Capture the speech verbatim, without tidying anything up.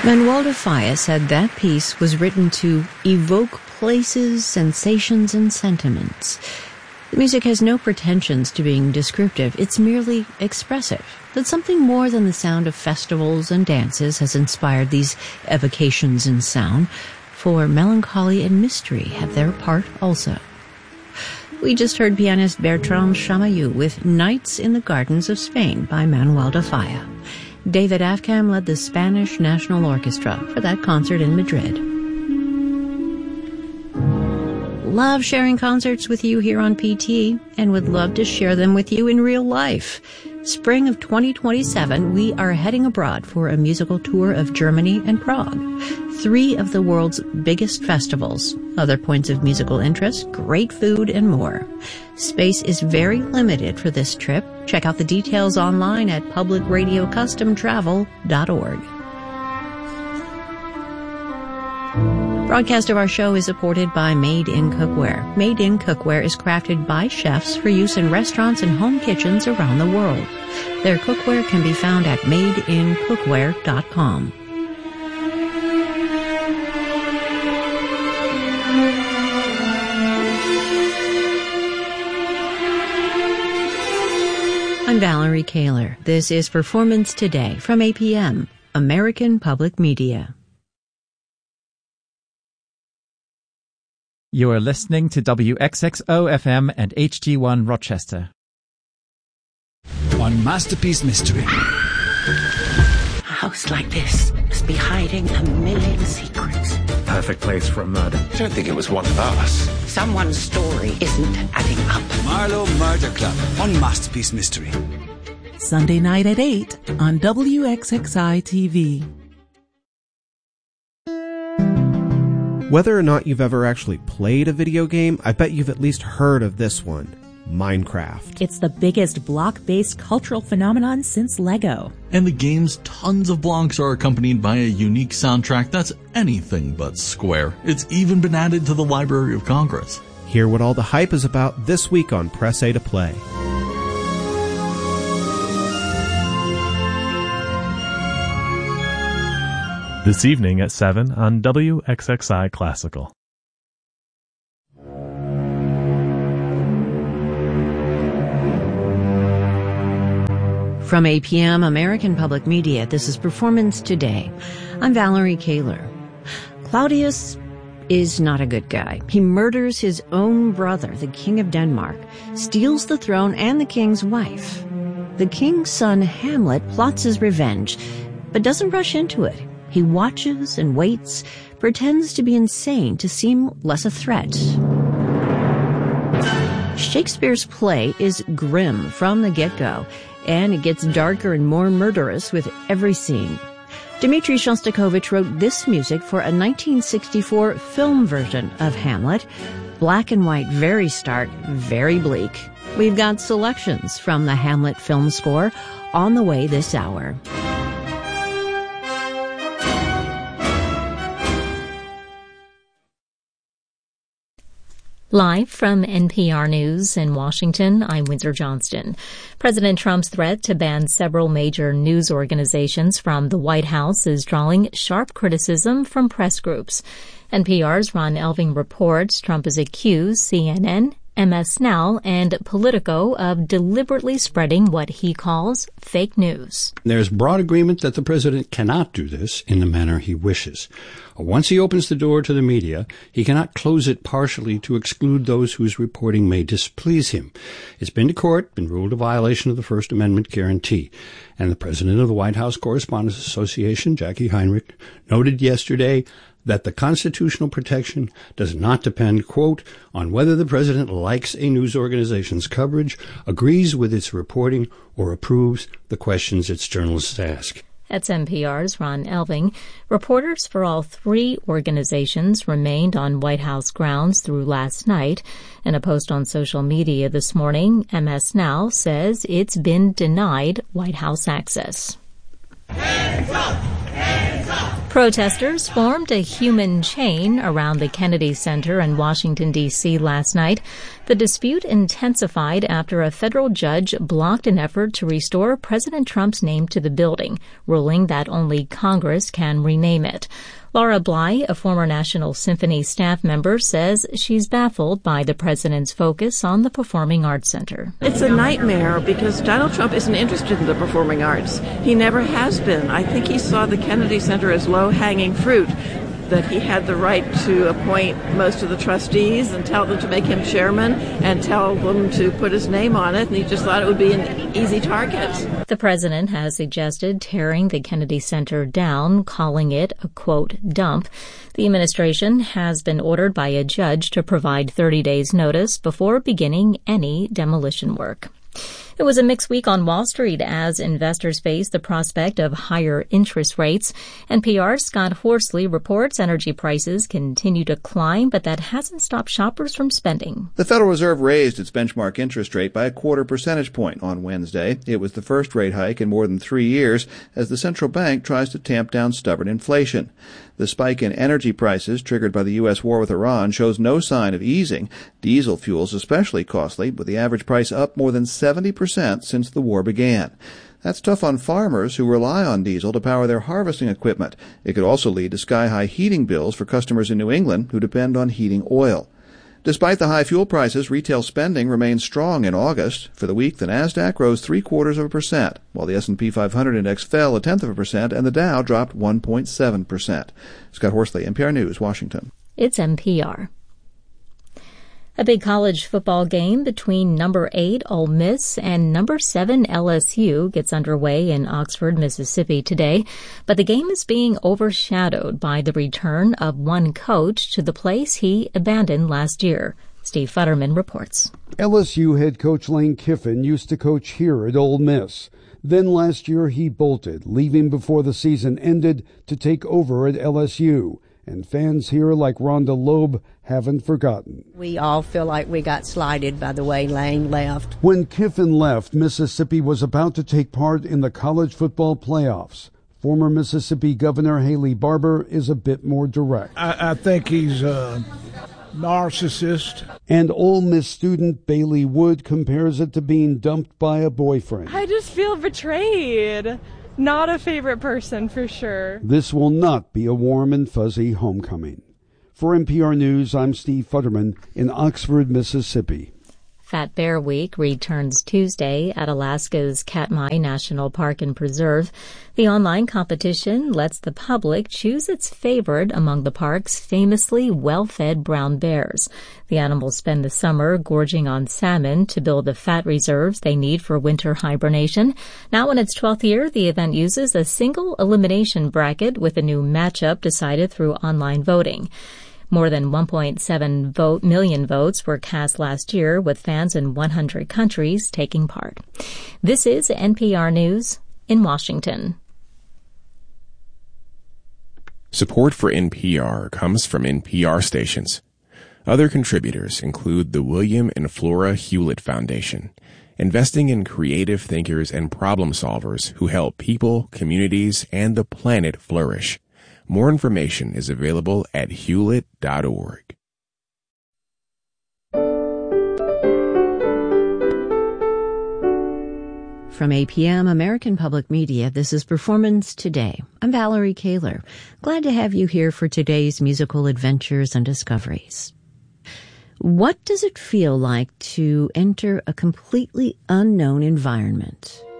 Manuel de Falla said that piece was written to evoke places, sensations, and sentiments. The music has no pretensions to being descriptive. It's merely expressive. That something more than the sound of festivals and dances has inspired these evocations in sound, for melancholy and mystery have their part also. We just heard pianist Bertrand Chamayou with Nights in the Gardens of Spain by Manuel de Falla. David Afkam led the Spanish National Orchestra for that concert in Madrid. Love sharing concerts with you here on P T, and would love to share them with you in real life. Spring of twenty twenty-seven, we are heading abroad for a musical tour of Germany and Prague, three of the world's biggest festivals, other points of musical interest, great food, and more. Space is very limited for this trip. Check out the details online at public radio custom travel dot org. Broadcast of our show is supported by Made in Cookware. Made in Cookware is crafted by chefs for use in restaurants and home kitchens around the world. Their cookware can be found at made in cookware dot com. I'm Valerie Kaler. This is Performance Today from A P M, American Public Media. You are listening to W X X O F M and H G one Rochester. On Masterpiece Mystery. A house like this must be hiding a million secrets. Perfect place for a murder. I don't think it was one of us. Someone's story isn't adding up. Marlowe Murder Club on Masterpiece Mystery. Sunday night at eight on W X X I T V. Whether or not you've ever actually played a video game, I bet you've at least heard of this one, Minecraft. It's the biggest block-based cultural phenomenon since Lego. And the game's tons of blocks are accompanied by a unique soundtrack that's anything but square. It's even been added to the Library of Congress. Hear what all the hype is about this week on Press A to Play. This evening at seven on W X X I Classical. From A P M, American Public Media, this is Performance Today. I'm Valerie Kaler. Claudius is not a good guy. He murders his own brother, the King of Denmark, steals the throne and the king's wife. The king's son, Hamlet, plots his revenge, but doesn't rush into it. He watches and waits, pretends to be insane to seem less a threat. Shakespeare's play is grim from the get-go, and it gets darker and more murderous with every scene. Dmitri Shostakovich wrote this music for a nineteen sixty-four film version of Hamlet. Black and white, very stark, very bleak. We've got selections from the Hamlet film score on the way this hour. Live from N P R News in Washington, I'm Windsor Johnston. President Trump's threat to ban several major news organizations from the White House is drawing sharp criticism from press groups. N P R's Ron Elving reports Trump has accused C N N, M S Now, and Politico of deliberately spreading what he calls fake news. There's broad agreement that the president cannot do this in the manner he wishes. Once he opens the door to the media, he cannot close it partially to exclude those whose reporting may displease him. It's been to court, been ruled a violation of the First Amendment guarantee. And the president of the White House Correspondents Association, Jackie Heinrich, noted yesterday that the constitutional protection does not depend, quote, on whether the president likes a news organization's coverage, agrees with its reporting, or approves the questions its journalists ask. That's N P R's Ron Elving. Reporters for all three organizations remained on White House grounds through last night. In a post on social media this morning, M S Now says it's been denied White House access. Hands up! Hands up! Protesters formed a human chain around the Kennedy Center in Washington, D C last night. The dispute intensified after a federal judge blocked an effort to restore President Trump's name to the building, ruling that only Congress can rename it. Laura Bly, a former National Symphony staff member, says she's baffled by the president's focus on the Performing Arts Center. It's a nightmare because Donald Trump isn't interested in the performing arts. He never has been. I think he saw the Kennedy Center as low-hanging fruit, that he had the right to appoint most of the trustees and tell them to make him chairman and tell them to put his name on it, and he just thought it would be an easy target. The president has suggested tearing the Kennedy Center down, calling it a, quote, dump. The administration has been ordered by a judge to provide thirty days notice before beginning any demolition work. It was a mixed week on Wall Street as investors face the prospect of higher interest rates. N P R's Scott Horsley reports energy prices continue to climb, but that hasn't stopped shoppers from spending. The Federal Reserve raised its benchmark interest rate by a quarter percentage point on Wednesday. It was the first rate hike in more than three years as the central bank tries to tamp down stubborn inflation. The spike in energy prices triggered by the U S war with Iran shows no sign of easing. Diesel fuel is especially costly, with the average price up more than seventy percent since the war began. That's tough on farmers who rely on diesel to power their harvesting equipment. It could also lead to sky-high heating bills for customers in New England who depend on heating oil. Despite the high fuel prices, retail spending remained strong in August. For the week, the Nasdaq rose three-quarters of a percent, while the S and P five hundred index fell a tenth of a percent, and the Dow dropped one point seven percent. Scott Horsley, N P R News, Washington. It's N P R. A big college football game between number eight Ole Miss and number seven L S U gets underway in Oxford, Mississippi today, but the game is being overshadowed by the return of one coach to the place he abandoned last year. Steve Futterman reports. L S U head coach Lane Kiffin used to coach here at Ole Miss. Then last year he bolted, leaving before the season ended to take over at L S U. And fans here like Rhonda Loeb haven't forgotten. We all feel like we got slighted by the way Lane left. When Kiffin left, Mississippi was about to take part in the college football playoffs. Former Mississippi Governor Haley Barbour is a bit more direct. I, I think he's a narcissist. And Ole Miss student Bailey Wood compares it to being dumped by a boyfriend. I just feel betrayed. Not a favorite person, for sure. This will not be a warm and fuzzy homecoming. For N P R News, I'm Steve Futterman in Oxford, Mississippi. Fat Bear Week returns Tuesday at Alaska's Katmai National Park and Preserve. The online competition lets the public choose its favorite among the park's famously well-fed brown bears. The animals spend the summer gorging on salmon to build the fat reserves they need for winter hibernation. Now in its twelfth year, the event uses a single elimination bracket with a new matchup decided through online voting. More than one point seven vote, million votes were cast last year, with fans in one hundred countries taking part. This is N P R News in Washington. Support for N P R comes from N P R stations. Other contributors include the William and Flora Hewlett Foundation, investing in creative thinkers and problem solvers who help people, communities, and the planet flourish. More information is available at hewlett dot org. From A P M American Public Media, this is Performance Today. I'm Valerie Kaler. Glad to have you here for today's musical adventures and discoveries. What does it feel like to enter a completely unknown environment?